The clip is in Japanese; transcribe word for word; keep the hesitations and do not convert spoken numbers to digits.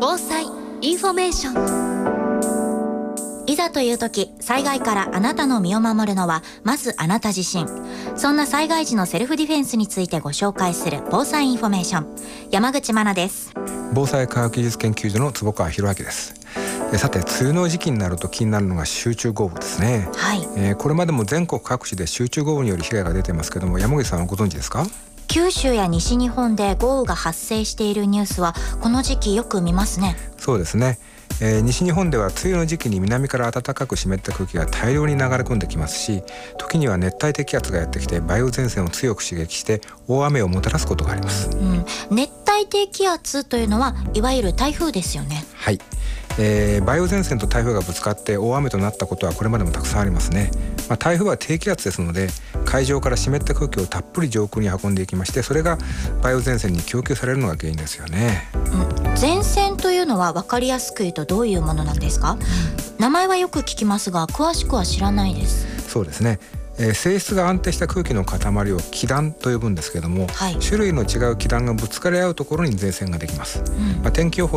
防災インフォメーション。いざという時、災害からあなたの身を守るのはまずあなた自身。そんな災害時のセルフディフェンスについてご紹介する防災インフォメーション。山口真奈です。 防災科学技術研究所の坪川博明です。さて、梅雨の時期になると気になるのが集中豪雨ですね。 はい、 えー、これまでも全国各地で集中豪雨による被害が出てますけども、山口さんはご存知ですか？ 九州や西日本で豪雨が発生しているニュースはこの時期よく見ますね。 そうですね、えー、西日本では梅雨の時期に南から暖かく湿った空気が大量に流れ込んできますし、時には熱帯低気圧がやってきて梅雨前線を強く刺激して大雨をもたらすことがあります。 うん、熱帯低気圧というのはいわゆる台風ですよね。 はい、えー、梅雨前線と台風がぶつかって大雨となったことはこれまでもたくさんありますね。まあ、台風は低気圧ですので、海上から湿った空気をたっぷり上空に運んでいきまして、それが梅雨前線に供給されるのが原因ですよね。 うん、前線というのは分かりやすく言うとどういうものなんですか？うん、名前はよく聞きますが詳しくは知らないです。 そうですね、えー、性質が安定した空気の塊を気団と呼ぶんですけども、 はい、 種類の違う気団がぶつかり合うところに前線ができます。うん、まあ、天気予報